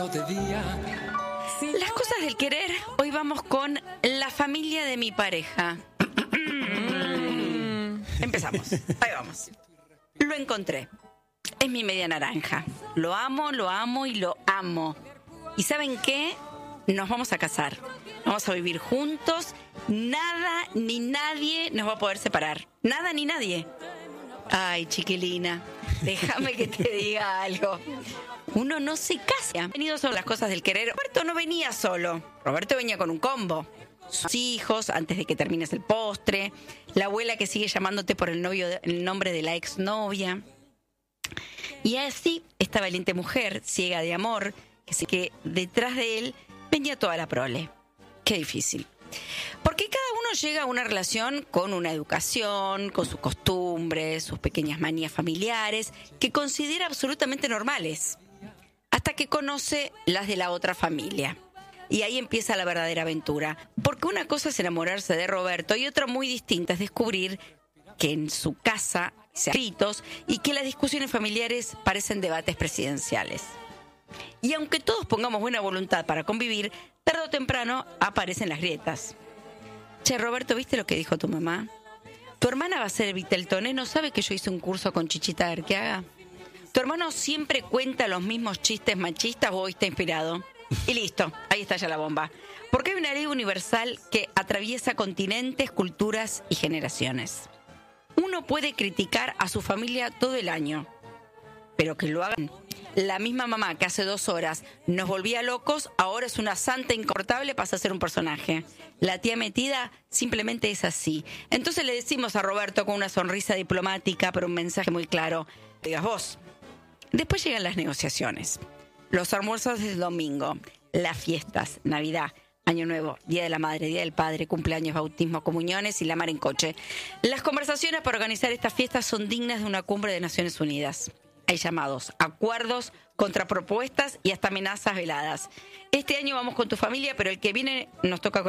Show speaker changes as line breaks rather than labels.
Las cosas del querer, hoy vamos con la familia de mi pareja. Empezamos, ahí vamos. Lo encontré, es mi media naranja. Lo amo y lo amo. ¿Y saben qué? Nos vamos a casar, vamos a vivir juntos. Nada ni nadie nos va a poder separar. Nada ni nadie. Ay, chiquilina, déjame que te diga algo. Uno no se casa. Venido son las cosas del querer. Roberto no venía solo. Roberto venía con un combo. Sus hijos, antes de que termines el postre. La abuela que sigue llamándote por el nombre de la exnovia. Y así, esta valiente mujer, ciega de amor, que detrás de él venía toda la prole. Qué difícil. Porque cada uno llega a una relación con una educación, con sus costumbres, sus pequeñas manías familiares, que considera absolutamente normales, hasta que conoce las de la otra familia. Y ahí empieza la verdadera aventura. Porque una cosa es enamorarse de Roberto y otra muy distinta es descubrir que en su casa se hacen gritos y que las discusiones familiares parecen debates presidenciales. Y aunque todos pongamos buena voluntad para convivir, tarde o temprano aparecen las grietas. Che, Roberto, ¿viste lo que dijo tu mamá? Tu hermana va a ser Viteltoné, ¿no sabe que yo hice un curso con Chichita Arqueaga? Tu hermano siempre cuenta los mismos chistes machistas o hoy está inspirado. Y listo, ahí está ya la bomba. Porque hay una ley universal que atraviesa continentes, culturas y generaciones. Uno puede criticar a su familia todo el año, pero que lo hagan. La misma mamá que hace 2 horas nos volvía locos, ahora es una santa incortable, pasa a ser un personaje. La tía metida simplemente es así. Entonces le decimos a Roberto con una sonrisa diplomática, pero un mensaje muy claro: digas vos. Después llegan las negociaciones, los almuerzos del domingo, las fiestas, Navidad, Año Nuevo, Día de la Madre, Día del Padre, cumpleaños, bautismo, comuniones y la mar en coche. Las conversaciones para organizar estas fiestas son dignas de una cumbre de Naciones Unidas. Hay llamados, acuerdos, contrapropuestas y hasta amenazas veladas. Este año vamos con tu familia, pero el que viene nos toca con